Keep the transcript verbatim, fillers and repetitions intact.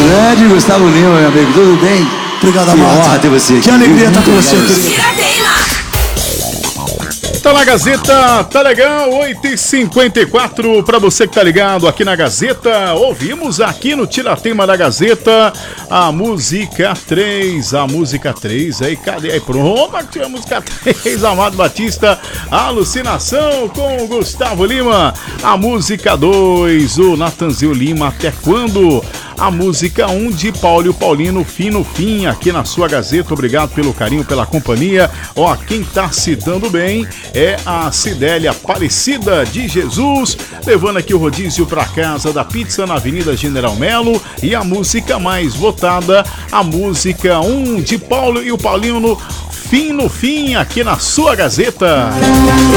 Grande Gustavo Lima, meu amigo, tudo bem? Obrigado, Que Amado. honra ter você aqui. Que alegria estar com você, querido. Tá na Gazeta, tá legal, oito e cinquenta e quatro, pra você que tá ligado aqui na Gazeta, ouvimos aqui no Tiratema da Gazeta a música três, a música três, aí cadê, aí pronto, aqui a música três, Amado Batista, Alucinação com o Gustavo Lima, a música dois, o Natanzio Lima, Até Quando, a música um de Paulo Paulino, Fim no Fim, aqui na sua Gazeta, obrigado pelo carinho, pela companhia, ó, quem tá se dando bem é a Cidélia Aparecida de Jesus, levando aqui o rodízio pra casa da pizza na Avenida General Melo, e a música mais votada, a música um de Paulo e o Paulino, Fim no Fim, aqui na sua Gazeta.